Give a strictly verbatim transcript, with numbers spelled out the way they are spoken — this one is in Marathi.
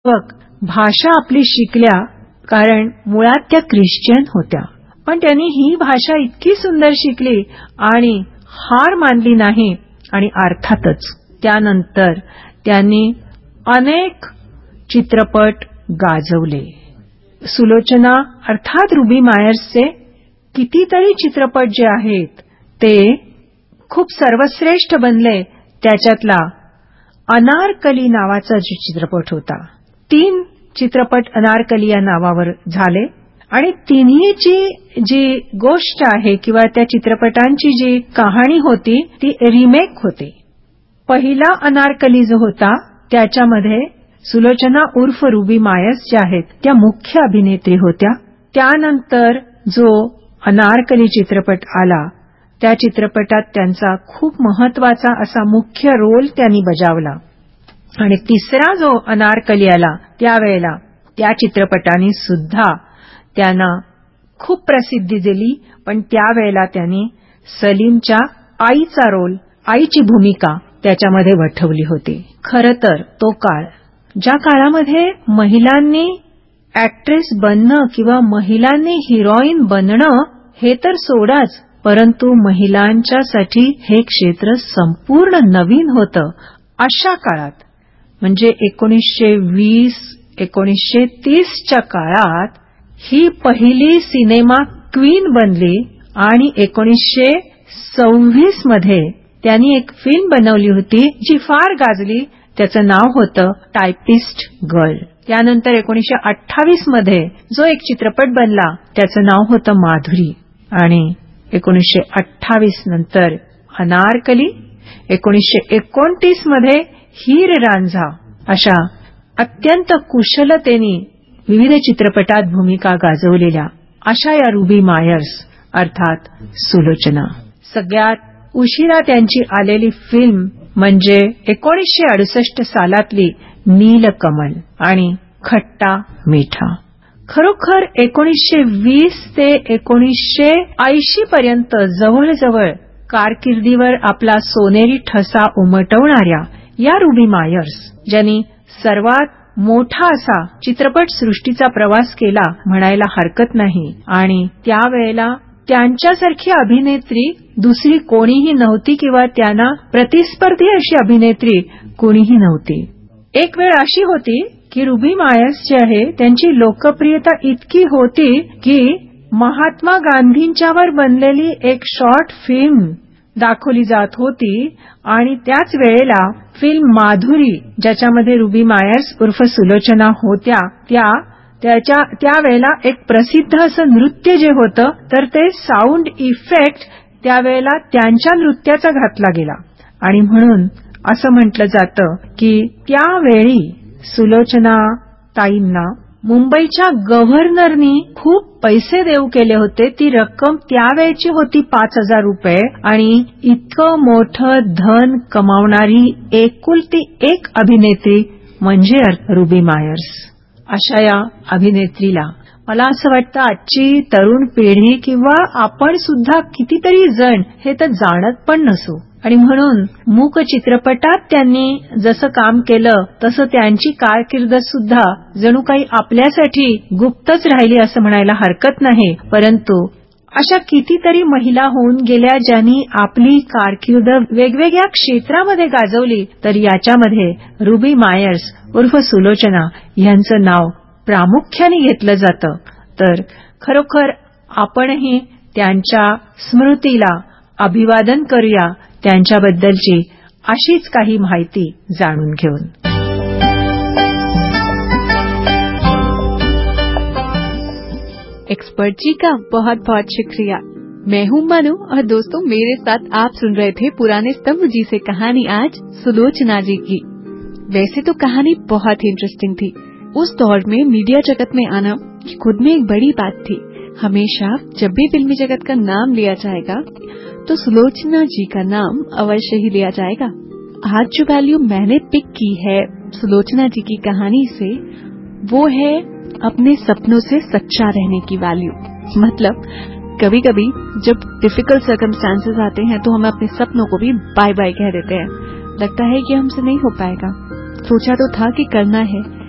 भाषा आपली शिकल्या, कारण मुळात त्या ख्रिश्चन होत्या. पण त्यांनी ही भाषा इतकी सुंदर शिकली आणि हार मानली नाही. आणि अर्थातच त्यानंतर त्यांनी अनेक चित्रपट गाजवले. सुलोचना अर्थात रुबी मायर्सचे कितीतरी चित्रपट जे आहेत ते खूप सर्वश्रेष्ठ बनले. त्याच्यातला अनारकली नावाचा जो चित्रपट होता, तीन चित्रपट अनारकली या नावावर झाले आणि तिन्हीची जी गोष्ट आहे किंवा त्या चित्रपटांची जी कहाणी होती ती रिमेक होती. पहिला अनारकली जो होता त्याच्यामध्ये सुलोचना उर्फ रुबी मायर्स ज्या आहेत त्या मुख्य अभिनेत्री होत्या. त्यानंतर जो अनारकली चित्रपट आला त्या चित्रपटात त्यांचा खूप महत्वाचा असा मुख्य रोल त्यांनी बजावला. आणि तिसरा जो अनारकली आला त्यावेळेला त्या चित्रपटाने सुद्धा त्यांना खूप प्रसिद्धी दिली. पण त्यावेळेला त्यांनी सलीमच्या आईचा रोल, आईची भूमिका त्याच्यामध्ये वठवली होती. खरं तर तो काळ, ज्या काळामध्ये महिलांनी ऍक्ट्रेस बनणं किंवा महिलांनी हिरोईन बनणं हे तर सोडाच, परंतु महिलांच्यासाठी हे क्षेत्र संपूर्ण नवीन होतं. अशा काळात म्हणजे एकोणीसशे वीस एकोणीसशे तीसच्या काळात ही पहिली सिनेमा क्वीन बनली. आणि एकोणीसशे सव्वीस मध्ये त्यांनी एक फिल्म बनवली होती जी फार गाजली. त्याचं नाव होतं टायपिस्ट गर्ल. त्यानंतर एकोणीसशे अठ्ठावीस मध्ये जो एक चित्रपट बनला त्याचं नाव होतं माधुरी. आणि एकोणीसशे अठ्ठावीस नंतर अनारकली, एकोणीसशे एकोणतीस मध्ये हीर रांझा. अशा अत्यंत कुशलतेने विविध चित्रपटात भूमिका गाजवलेल्या अशा या रुबी मायर्स अर्थात सुलोचना. सगळ्यात उशिरा त्यांची आलेली फिल्म म्हणजे एकोणीसशे अडुसष्ट सालातली नीलकमल आणि खट्टा मीठा. खरोखर एकोणीसशे वीस ते एकोणीसशे ऐंशी पर्यंत जवळजवळ कारकिर्दीवर आपला सोनेरी ठसा उमटवणाऱ्या या रुबी मायर्स, ज्यांनी सर्वात मोठा असा चित्रपटसृष्टीचा प्रवास केला म्हणायला हरकत नाही. आणि त्यावेळेला त्यांच्यासारखी अभिनेत्री दुसरी कोणीही नव्हती किंवा त्यांना प्रतिस्पर्धी अशी अभिनेत्री कोणीही नव्हती. एक वेळ अशी होती की रुबी मायर्स जे आहे त्यांची लोकप्रियता इतकी होती की महात्मा गांधींच्यावर बनलेली एक शॉर्ट फिल्म दाखवली जात होती. आणि त्याच वेळेला फिल्म माधुरी, ज्याच्यामध्ये रुबी मायर्स उर्फ सुलोचना होत्या, त्या त्याच्या त्यावेळेला एक प्रसिद्ध असं नृत्य जे होतं तर ते साऊंड इफेक्ट त्यावेळेला त्यांच्या नृत्याचा घातला गेला. आणि म्हणून असं म्हटलं जातं की त्यावेळी सुलोचना ताईंना मुंबईच्या गव्हर्नरनी खूप पैसे देऊ केले होते. ती रक्कम त्यावेळची होती पाच हजार रुपये. आणि इतकं मोठं धन कमावणारी एकुलती एक अभिनेत्री म्हणजे रुबी मायर्स. अशा या अभिनेत्रीला मला असं वाटतं आजची तरुण पिढी किंवा आपण सुद्धा कितीतरी जण हे तर जाणत पण नसू. आणि म्हणून मूक चित्रपटात त्यांनी जसं काम केलं तसं त्यांची कारकीर्द सुद्धा जणू काही आपल्यासाठी गुप्तच राहिली असं म्हणायला हरकत नाही. परंतु अशा कितीतरी महिला होऊन गेल्या ज्यांनी आपली कारकीर्द वेगवेगळ्या क्षेत्रामध्ये गाजवली. तर याच्यामध्ये रुबी मायर्स उर्फ सुलोचना यांचं नाव प्रामुख्याने घेतलं जातं. तर खरोखर आपणही त्यांच्या स्मृतीला अभिवादन करूया, त्यांच्याबद्दलची अशीच काही माहिती जाणून घेऊन. एक्सपर्ट जी का बहुत बहुत शुक्रिया. मैं हूं मनु और दोस्तों मेरे साथ आप सुन रहे थे पुराने स्तंभ जी से कहानी आज सुलोचना जी की. वैसे तो कहानी बहुत ही इंटरेस्टिंग थी. उस दौर में मीडिया जगत में आना खुद में एक बड़ी बात थी. हमेशा जब भी फिल्मी जगत का नाम लिया जाएगा तो सुलोचना जी का नाम अवश्य ही लिया जाएगा. आज जो वैल्यू मैंने पिक की है सुलोचना जी की कहानी से वो है अपने सपनों से सच्चा रहने की वैल्यू. मतलब कभी कभी जब डिफिकल्ट सर्कमस्टांसेस आते हैं तो हम अपने सपनों को भी बाय बाय कह देते हैं. लगता है कि हमसे नहीं हो पाएगा. सोचा तो था कि करना है